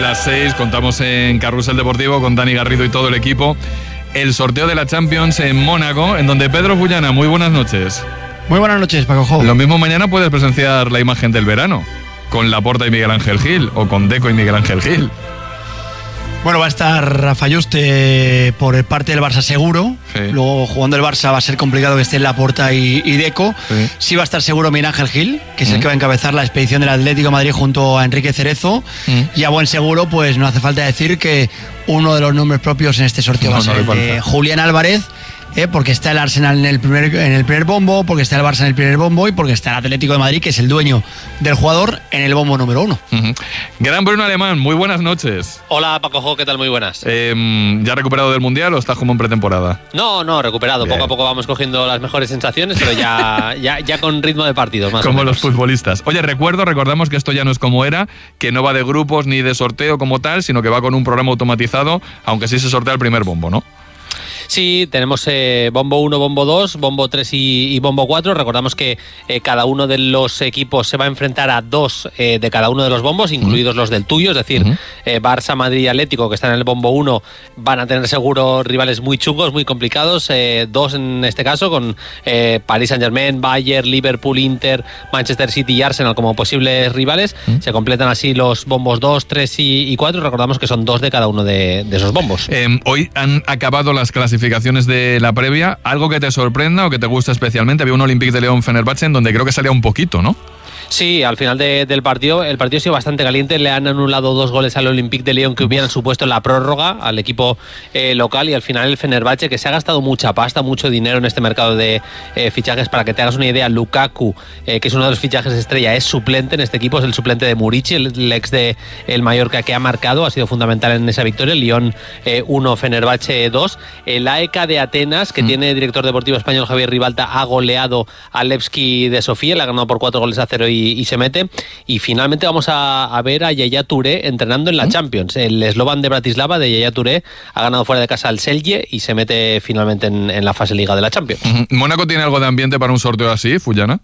las 6, contamos en Carrusel Deportivo con Dani Garrido y todo el equipo el sorteo de la Champions en Mónaco, en donde Pedro Fullana, muy buenas noches. Muy buenas noches, Paco Jo. Lo mismo mañana puedes presenciar la imagen del verano, con Laporta y Miguel Ángel Gil, o con Deco y Miguel Ángel Gil. Bueno, va a estar Rafa Yuste por parte del Barça seguro. Sí. Luego jugando el Barça va a ser complicado que estén Laporta y Deco. Sí va a estar seguro Miguel Ángel Gil, que es el que va a encabezar la expedición del Atlético de Madrid junto a Enrique Cerezo. Y a buen seguro, pues no hace falta decir que uno de los nombres propios en este sorteo va a ser el de Julián Álvarez. Porque está el Arsenal en el primer bombo, porque está el Barça en el primer bombo y porque está el Atlético de Madrid, que es el dueño del jugador, en el bombo número 1. Gran Bruno Alemán, muy buenas noches. Hola, Paco Jo, ¿qué tal? Muy buenas. ¿Ya recuperado del Mundial o estás como en pretemporada? No, recuperado. Bien. Poco a poco vamos cogiendo las mejores sensaciones, pero ya con ritmo de partido, más como o menos. Los futbolistas. Oye, recordamos que esto ya no es como era, que no va de grupos ni de sorteo como tal, sino que va con un programa automatizado, aunque sí se sortea el primer bombo, ¿no? Sí, tenemos bombo 1, bombo 2, bombo 3 y bombo 4. Recordamos que cada uno de los equipos se va a enfrentar a 2 de cada uno de los bombos, incluidos los del tuyo, es decir, Barça, Madrid y Atlético, que están en el bombo 1, van a tener seguro rivales muy chungos, muy complicados, 2 en este caso, con Paris Saint-Germain, Bayern, Liverpool, Inter, Manchester City y Arsenal como posibles rivales. Se completan así los bombos 2, 3 y 4. Recordamos que son 2 de cada uno de esos bombos. Hoy han acabado las clasificaciones de la previa. ¿Algo que te sorprenda o que te guste especialmente? Había un Olympique de Lyon-Fenerbahce en donde creo que salía un poquito, ¿no? Sí, al final del partido, el partido ha sido bastante caliente. Le han anulado 2 goles al Olympique de Lyon que hubieran supuesto la prórroga al equipo local, y al final el Fenerbahce, que se ha gastado mucha pasta, mucho dinero en este mercado de fichajes. Para que te hagas una idea, Lukaku, que es uno de los fichajes estrella, es suplente en este equipo, es el suplente de Murici, el ex de el Mallorca, que ha marcado, ha sido fundamental en esa victoria. Lyon 1, Fenerbahce 2. El AEK de Atenas, que tiene director deportivo español Javier Ribalta, ha goleado al Levski de Sofía, le ha ganado por 4-0 y se mete. Y finalmente vamos a ver a Yaya Touré entrenando en la Champions. El eslovan de Bratislava, de Yaya Touré, ha ganado fuera de casa al Celje y se mete finalmente en la fase Liga de la Champions. ¿Mónaco tiene algo de ambiente para un sorteo así, Fullana?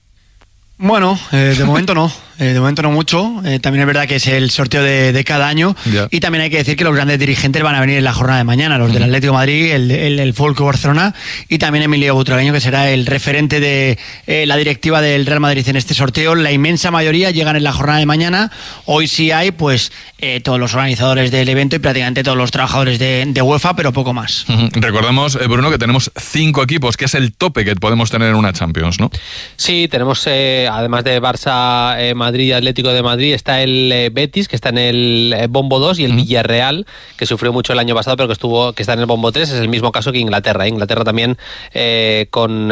Bueno, de momento no. De momento no mucho. También es verdad que es el sorteo de cada año. Y también hay que decir que los grandes dirigentes van a venir en la jornada de mañana, los del Atlético de Madrid, el Fútbol Club Barcelona, y también Emilio Butragueño, que será el referente de la directiva del Real Madrid en este sorteo. La inmensa mayoría llegan en la jornada de mañana. Hoy sí hay pues todos los organizadores del evento y prácticamente todos los trabajadores de UEFA, pero poco más. Recordamos, Bruno, que tenemos 5 equipos, que es el tope que podemos tener en una Champions, ¿no? Sí, tenemos además de Barça, Madrid y Atlético de Madrid, está el Betis, que está en el bombo 2, y el Villarreal, que sufrió mucho el año pasado, pero que está en el bombo 3. Es el mismo caso que Inglaterra. Inglaterra también con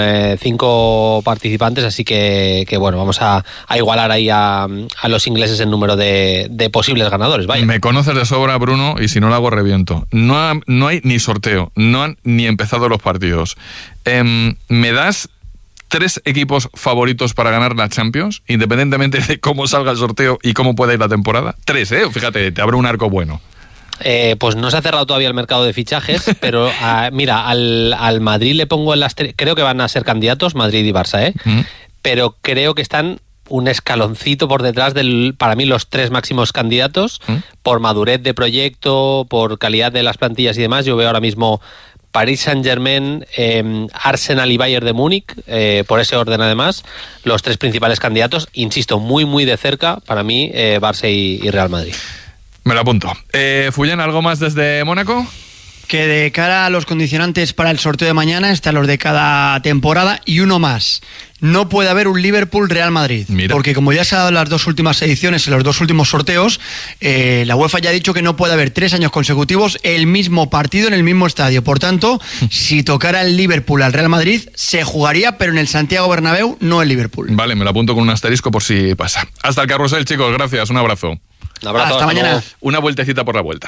5 participantes, así que bueno, vamos a igualar ahí a los ingleses en número de posibles ganadores. Vaya. Me conoces de sobra, Bruno, y si no lo hago reviento. No hay ni sorteo, no han ni empezado los partidos. ¿Me das 3 equipos favoritos para ganar la Champions, independientemente de cómo salga el sorteo y cómo pueda ir la temporada? 3, fíjate, te abro un arco bueno. Pues no se ha cerrado todavía el mercado de fichajes, pero mira, al Madrid le pongo creo que van a ser candidatos, Madrid y Barça, pero creo que están un escaloncito por detrás para mí, los 3 máximos candidatos, por madurez de proyecto, por calidad de las plantillas y demás. Yo veo ahora mismo Paris Saint-Germain, Arsenal y Bayern de Múnich, por ese orden además, los 3 principales candidatos. Insisto, muy muy de cerca para mí, Barça y Real Madrid. Me lo apunto. Fullana, ¿algo más desde Mónaco? Que de cara a los condicionantes para el sorteo de mañana están los de cada temporada y uno más. No puede haber un Liverpool-Real Madrid. Mira. Porque como ya se ha dado en las 2 últimas ediciones, en los 2 últimos sorteos, la UEFA ya ha dicho que no puede haber 3 años consecutivos el mismo partido en el mismo estadio. Por tanto, si tocara el Liverpool al Real Madrid, se jugaría, pero en el Santiago Bernabéu, no el Liverpool. Vale, me lo apunto con un asterisco por si pasa. Hasta el carrusel, chicos. Gracias. Un abrazo. Un abrazo. Hasta mañana. Una vueltecita por la vuelta.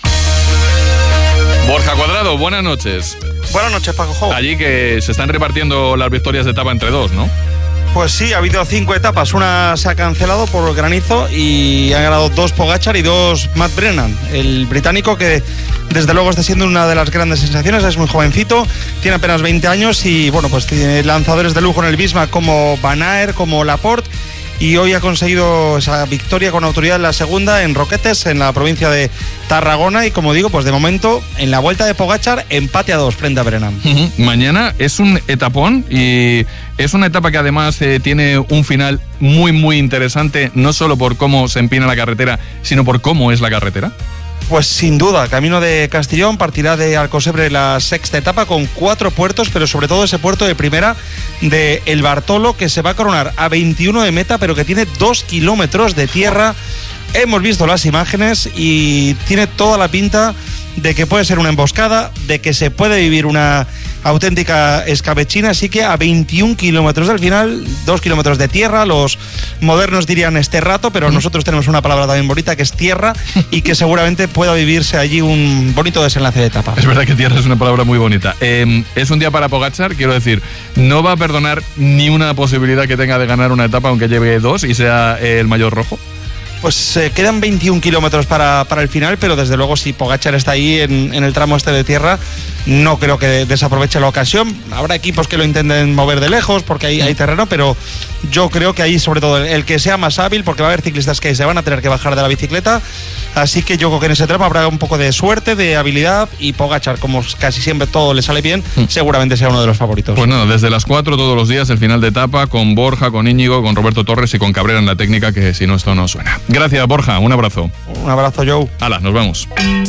Borja Cuadrado, buenas noches. Buenas noches, Paco Jo. Allí que se están repartiendo las victorias de etapa entre 2, ¿no? Pues sí, ha habido 5 etapas. Una se ha cancelado por granizo y han ganado 2 Pogačar y 2 Matt Brennan. El británico, que desde luego está siendo una de las grandes sensaciones, es muy jovencito, tiene apenas 20 años y bueno, pues tiene lanzadores de lujo en el Bismarck como Van Aert, como Laporte. y hoy ha conseguido esa victoria con autoridad en la segunda en Roquetes, en la provincia de Tarragona, y como digo, pues de momento en la vuelta de Pogačar empate a 2 frente a Brennan. Mañana es un etapón y es una etapa que además tiene un final muy muy interesante, no solo por cómo se empina la carretera, sino por cómo es la carretera. Pues sin duda, camino de Castellón, partirá de Alcosebre la sexta etapa con 4 puertos, pero sobre todo ese puerto de primera de El Bartolo, que se va a coronar a 21 de meta, pero que tiene 2 kilómetros de tierra. Hemos visto las imágenes y tiene toda la pinta de que puede ser una emboscada, de que se puede vivir una auténtica escabechina, así que a 21 kilómetros del final, 2 kilómetros de tierra, los modernos dirían esterrato, pero nosotros tenemos una palabra también bonita que es tierra y que seguramente pueda vivirse allí un bonito desenlace de etapa. Es verdad que tierra es una palabra muy bonita. Es un día para Pogačar, quiero decir, no va a perdonar ni una posibilidad que tenga de ganar una etapa aunque lleve 2 y sea el maillot rojo. Pues quedan 21 kilómetros para el final, pero desde luego si Pogačar está ahí en el tramo este de tierra, no creo que desaproveche la ocasión. Habrá equipos que lo intenten mover de lejos porque ahí hay terreno, pero yo creo que ahí sobre todo el que sea más hábil, porque va a haber ciclistas que se van a tener que bajar de la bicicleta, así que yo creo que en ese tramo habrá un poco de suerte, de habilidad, y Pogačar, como casi siempre todo le sale bien, seguramente sea uno de los favoritos. Pues nada, desde las 4 todos los días el final de etapa con Borja, con Íñigo, con Roberto Torres y con Cabrera en la técnica, que si no esto no suena. Gracias, Borja, un abrazo. Un abrazo, Joe. Hala, nos vemos.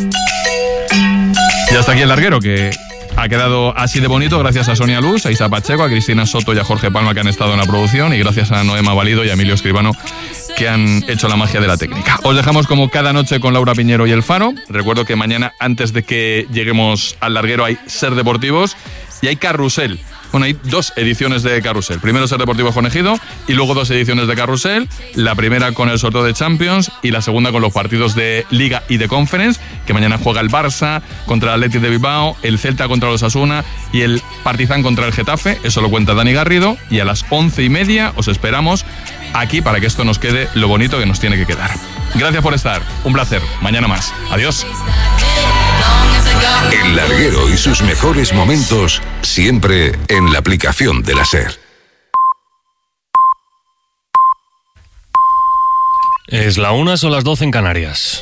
Y hasta aquí el larguero, que ha quedado así de bonito gracias a Sonia Luz, a Isa Pacheco, a Cristina Soto y a Jorge Palma, que han estado en la producción, y gracias a Noema Valido y a Emilio Escribano, que han hecho la magia de la técnica. Os dejamos como cada noche con Laura Piñero y El Faro. Recuerdo que mañana, antes de que lleguemos al larguero, hay Ser Deportivos y hay Carrusel. Bueno, hay 2 ediciones de Carrusel. Primero Ser Deportivos con Ejido y luego 2 ediciones de Carrusel. La primera con el sorteo de Champions y la segunda con los partidos de Liga y de Conference, que mañana juega el Barça contra el Athletic de Bilbao, el Celta contra los Osasuna y el Partizan contra el Getafe. Eso lo cuenta Dani Garrido, y a las 11:30 os esperamos aquí para que esto nos quede lo bonito que nos tiene que quedar. Gracias por estar. Un placer. Mañana más. Adiós. El larguero y sus mejores momentos siempre en la aplicación de la SER. Es la 1, son las 12 en Canarias.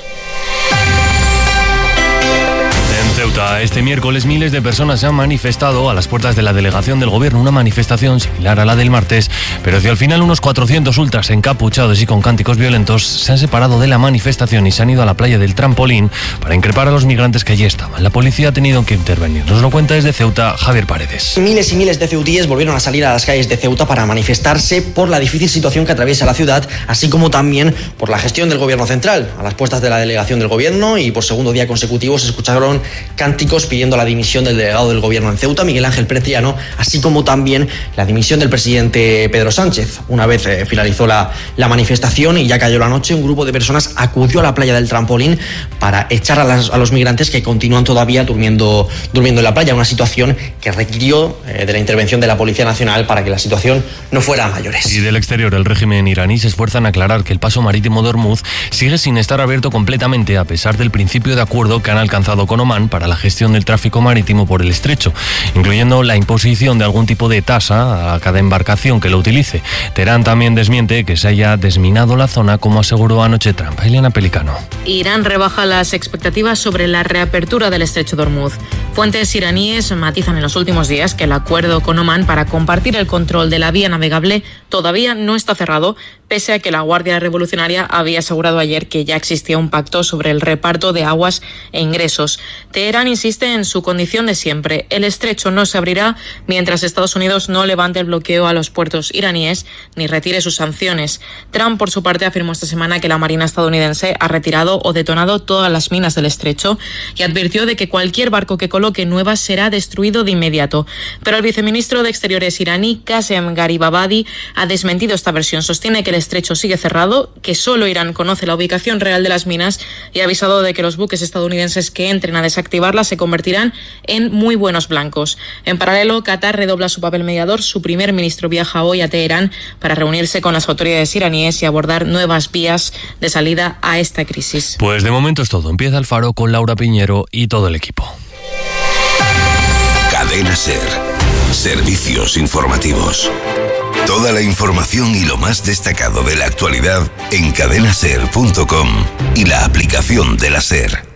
En Ceuta, este miércoles miles de personas se han manifestado a las puertas de la delegación del gobierno, una manifestación similar a la del martes, pero hacia el final unos 400 ultras encapuchados y con cánticos violentos se han separado de la manifestación y se han ido a la playa del Trampolín para increpar a los migrantes que allí estaban. La policía ha tenido que intervenir. Nos lo cuenta desde Ceuta Javier Paredes. Miles y miles de ceutíes volvieron a salir a las calles de Ceuta para manifestarse por la difícil situación que atraviesa la ciudad, así como también por la gestión del gobierno central. A las puertas de la delegación del gobierno y por segundo día consecutivo se escucharon cánticos pidiendo la dimisión del delegado del gobierno en Ceuta, Miguel Ángel Preciano, así como también la dimisión del presidente Pedro Sánchez. Una vez finalizó la manifestación y ya cayó la noche, un grupo de personas acudió a la playa del Trampolín para echar a los migrantes que continúan todavía durmiendo en la playa, una situación que requirió de la intervención de la Policía Nacional para que la situación no fuera a mayores. Y del exterior, el régimen iraní se esfuerza en aclarar que el paso marítimo de Hormuz sigue sin estar abierto completamente, a pesar del principio de acuerdo que han alcanzado con Omán para la gestión del tráfico marítimo por el estrecho, incluyendo la imposición de algún tipo de tasa a cada embarcación que lo utilice. Teherán también desmiente que se haya desminado la zona, como aseguró anoche Trump. Eliana Pelicano. Irán rebaja las expectativas sobre la reapertura del estrecho de Hormuz. Fuentes iraníes matizan en los últimos días que el acuerdo con Omán para compartir el control de la vía navegable todavía no está cerrado, pese a que la Guardia Revolucionaria había asegurado ayer que ya existía un pacto sobre el reparto de aguas e ingresos. Teherán insiste en su condición de siempre. El estrecho no se abrirá mientras Estados Unidos no levante el bloqueo a los puertos iraníes ni retire sus sanciones. Trump, por su parte, afirmó esta semana que la Marina estadounidense ha retirado o detonado todas las minas del estrecho y advirtió de que cualquier barco que coloque nuevas será destruido de inmediato. Pero el viceministro de Exteriores iraní, Qasem Garibabadi, ha desmentido esta versión. Sostiene que el estrecho sigue cerrado, que solo Irán conoce la ubicación real de las minas y ha avisado de que los buques estadounidenses que entren a desactivarlas se convertirán en muy buenos blancos. En paralelo, Qatar redobla su papel mediador. Su primer ministro viaja hoy a Teherán para reunirse con las autoridades iraníes y abordar nuevas vías de salida a esta crisis. Pues de momento es todo. Empieza el Faro con Laura Piñero y todo el equipo. Cadena SER. Servicios informativos. Toda la información y lo más destacado de la actualidad en cadenaser.com y la aplicación de la SER.